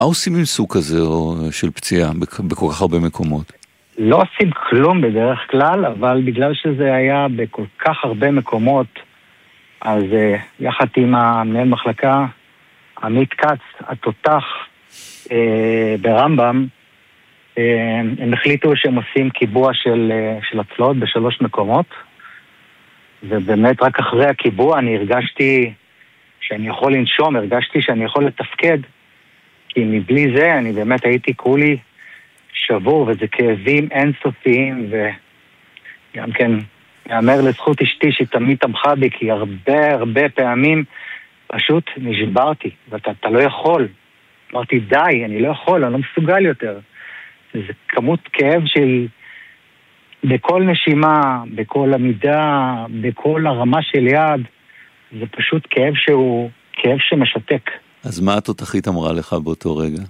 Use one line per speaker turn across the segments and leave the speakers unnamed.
מה עושים עם סוג כזה של פציעה בכל כך הרבה מקומות?
לא עושים כלום בדרך כלל, אבל בגלל שזה היה בכל כך הרבה מקומות, אז יחד עם המנהל מחלקה, עמית קץ, התותח ברמב"ם, הם החליטו שהם עושים קיבוע של הצלעות ב3 מקומות, ובאמת רק אחרי הקיבוע אני הרגשתי שאני יכול לנשום, הרגשתי שאני יכול לתפקד, כי מבלי זה אני באמת הייתי כולי שבור, וזה כאבים אינסופיים, וגם כן יאמר לזכות אשתי שתמיד תמכה בי, כי הרבה פעמים פשוט נשברתי, ואתה לא יכול. אמרתי די, אני לא יכול, אני לא מסוגל יותר. זה כמות כאב שהיא בכל נשימה, בכל עמידה, בכל הרמה של יד, זה פשוט כאב שהוא כאב שמשתק.
אז מה התותחית אמרה לך באותו רגע?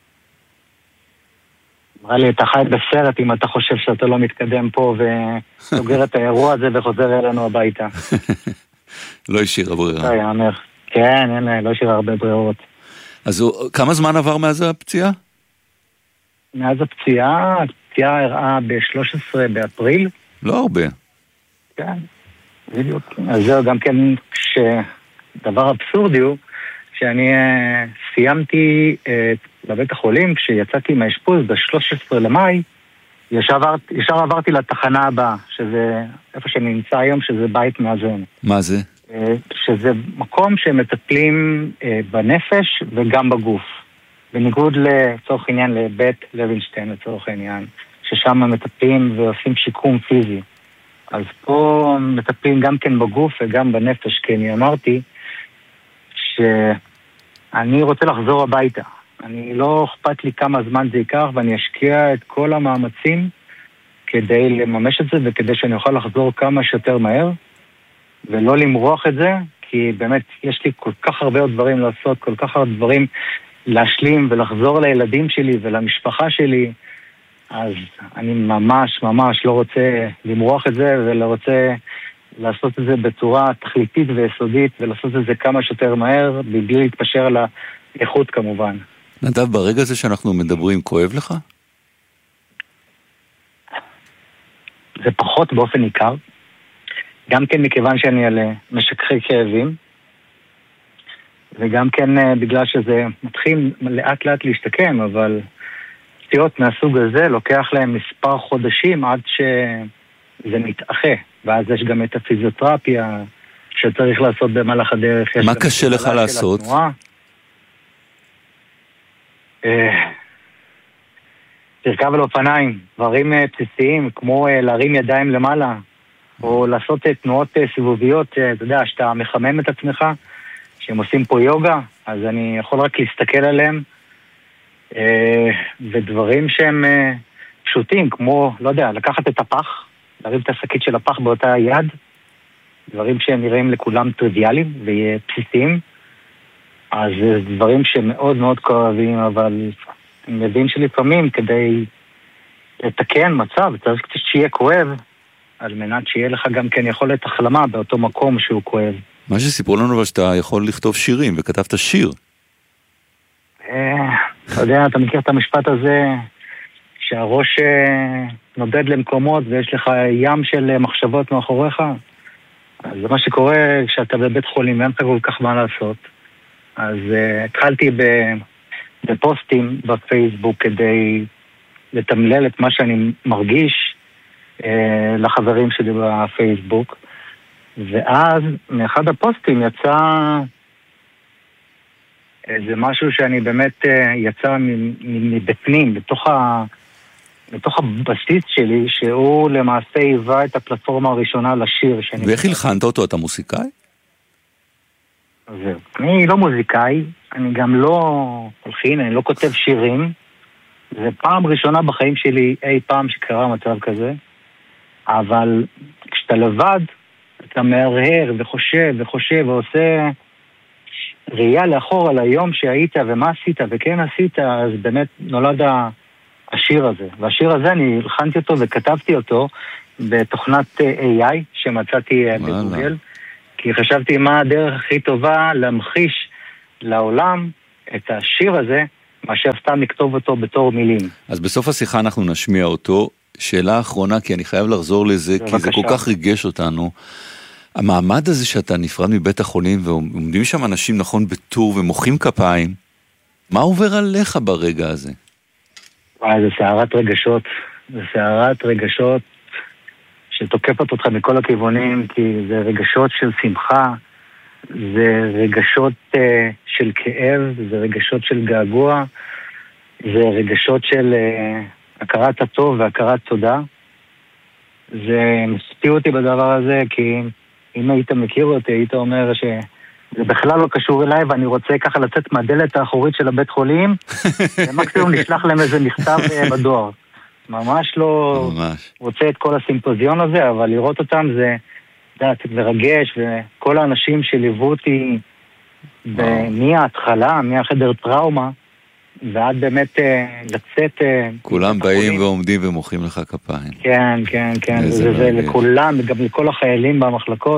אמרה לי, אתה חי בסרט אם אתה חושב שאתה לא מתקדם פה וסוגר את האירוע הזה וחוזר אלינו הביתה.
לא השאיר ברירה.
זה יאמר. כן, לא השאיר הרבה ברירות.
אז כמה זמן עבר מאז הפציעה?
מאז הפציעה הראה ב-13 באפריל.
לא הרבה.
כן, בדיוק. אז זהו גם כן שדבר אבסורדי הוא שאני סיימתי בבית החולים, כשיצאתי מהאשפוז ב-13 למאי, ישר עברתי לתחנה הבאה, שזה איפה שאני נמצא היום, שזה בית מאזן.
מה זה?
שזה מקום שמטפלים בנפש וגם בגוף. בניגוד לצורך עניין לבית לוינשטיין לצורך העניין, ששם מטפלים ועושים שיקום פיזי. אז פה מטפלים גם כן בגוף וגם בנפש, כי אני אמרתי שאני רוצה לחזור הביתה. אני לא אכפת לי כמה זמן זה ייקח, ואני אשקיע את כל המאמצים כדי לממש את זה, וכדי שאני אוכל לחזור כמה שיותר מהר, ולא למרוח את זה, כי באמת יש לי כל כך הרבה דברים לעשות, כל כך הרבה דברים להשלים ולחזור לילדים שלי ולמשפחה שלי, אז אני ממש לא רוצה למרוח את זה, ולא רוצה לעשות את זה בצורה תכליתית ויסודית, ולעשות את זה כמה שיותר מהר, בלי להתפשר על האיכות כמובן.
נדב, ברגע הזה שאנחנו מדברים, כואב לך?
זה פחות באופן ניכר, גם כן מכיוון שאני על משככי כאבים, וגם כן בגלל שזה מתחיל לאט לאט להשתקם, אבל פציעות מהסוג הזה לוקח להם מספר חודשים עד שזה מתאחה, ואז יש גם את הפיזיותרפיה שצריך לעשות במהלך הדרך.
מה קשה לך לעשות?
לרכב על אופניים, דברים בסיסיים, כמו להרים ידיים למעלה, או לעשות תנועות סיבוביות, אתה יודע, שאתה מחמם את עצמך, שהם עושים פה יוגה, אז אני יכול רק להסתכל עליהם, ודברים שהם פשוטים, כמו, לא יודע, לקחת את הפח, להרים את השקית של הפח באותה יד, דברים שהם נראים לכולם טריוויאליים ובסיסיים, אז זה דברים שמאוד מאוד כואבים, אבל אני מבין שלפעמים כדי לתקן מצב, צריך שיהיה כואב, על מנת שיהיה לך גם כן יכולת החלמה באותו מקום שהוא כואב.
מה שסיפרו לנו שאתה יכול לכתוב שירים, וכתבת שיר.
אתה יודע, אתה מכיר את המשפט הזה, שהראש נודד למקומות ויש לך ים של מחשבות מאחוריך, אז זה מה שקורה כשאתה בבית חולים ואין לך כל כך מה לעשות. אז התחלתי בפוסטים בפייסבוק כדי לתמלל את מה שאני מרגיש לחברים שלי בפייסבוק, ואז מאחד הפוסטים יצא זה משהו שאני באמת יצא מבפנים, בתוך הבסיס שלי, שהוא למעשה היווה את הפלטפורמה הראשונה לשיר.
ואיך הלחנת אותו? אתה מוזיקאי?
זהו. אני לא מוזיקאי, אני גם לא הולחין, אני לא כותב שירים. זה פעם ראשונה בחיים שלי אי פעם שקרה מצב כזה, אבל כשאתה לבד, אתה מהרהר וחושב ועושה ראייה לאחור על היום שהיית ומה עשית וכן עשית, אז באמת נולד השיר הזה. והשיר הזה אני הלחנתי אותו וכתבתי אותו בתוכנת AI שמצאתי בגוגל, כי חשבתי מה הדרך הכי טובה להמחיש לעולם את השיר הזה מאשר סתם לכתוב אותו בתור מילים.
אז בסוף השיחה אנחנו נשמיע אותו. שאלה אחרונה, כי אני חייב לחזור לזה, כי זה כל כך ריגש אותנו. המעמד הזה שאתה נפרד מבית החולים, ועומדים שם אנשים נכון בטור ומוחאים כפיים, מה עובר עליך ברגע הזה?
זה סערת רגשות. זה סערת רגשות שתוקפת אותך מכל הכיוונים, כי זה רגשות של שמחה, זה רגשות של כאב, זה רגשות של געגוע, זה רגשות של הכרת הטוב והכרת תודה. זה מספיע אותי בדבר הזה, כי אם היית מכיר אותי, היית אומר שזה בכלל לא קשור אליי, ואני רוצה ככה לצאת מהדלת האחורית של הבית חולים, ומקסימום נשלח להם איזה מכתב בדואר. ממש לא רוצה את כל הסימפוזיון הזה, אבל לראות אותם זה מרגש, וכל האנשים שליוו אותי מההתחלה, מהחדר טראומה, ועד באמת לצאת...
כולם באים ועומדים ומוחאים לך כפיים.
כן, כן, כן. וזה לכולם, גם לכל החיילים במחלקות,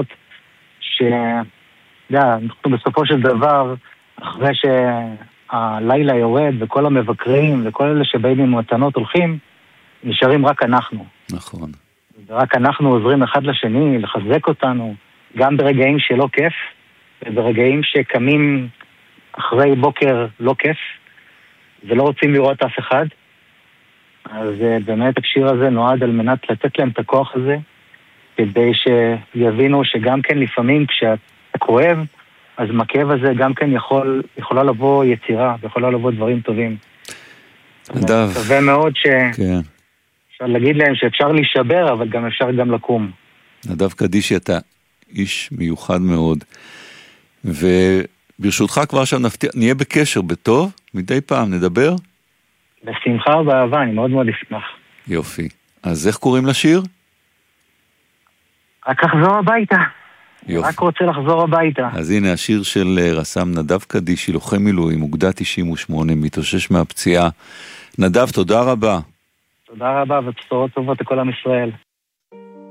אנחנו בסופו של דבר, אחרי שהלילה יורד, וכל המבקרים, וכל אלה שבאים עם מתנות הולכים, נשארים רק אנחנו.
נכון.
ורק אנחנו עוזרים אחד לשני, לחזק אותנו, גם ברגעים שלא כיף, וברגעים שקמים אחרי בוקר לא כיף, ולא רוצים לראות אף אחד. אז באמת השיר הזה נועד על מנת לתת להם את הכוח הזה, כדי שיבינו שגם כן לפעמים כשאתה כואב, אז מהכאב הזה גם כן יכולה לבוא יצירה, ויכולה לבוא דברים טובים.
נדב.
מקווה מאוד
כן.
אפשר להגיד להם שאפשר להישבר, אבל גם אפשר גם לקום.
נדב קדישי, אתה איש מיוחד מאוד, וברשותך כבר עכשיו נהיה בקשר בטוב, מדי פעם נדבר?
בשמחה ובאהבה, אני מאוד מאוד אשמח.
יופי. אז איך קוראים לשיר?
רק לחזור הביתה.
יופי.
רק רוצה לחזור הביתה.
אז הנה השיר של רס"מ נדב קדישי, לוחם מילואים, אוגדה 98, מתאושש מהפציעה. נדב, תודה רבה.
תודה רבה ובשורות טובות לכל עם ישראל.